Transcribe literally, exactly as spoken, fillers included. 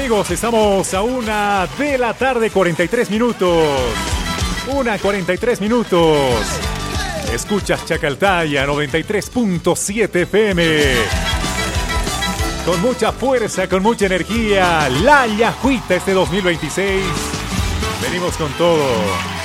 amigos? Estamos a una de la tarde, cuarenta y tres minutos. Una cuarenta y tres minutos. Escuchas Chacaltaya noventa y tres punto siete F M. Con mucha fuerza, con mucha energía. La Yajuita este dos mil veintiséis. Venimos con todo.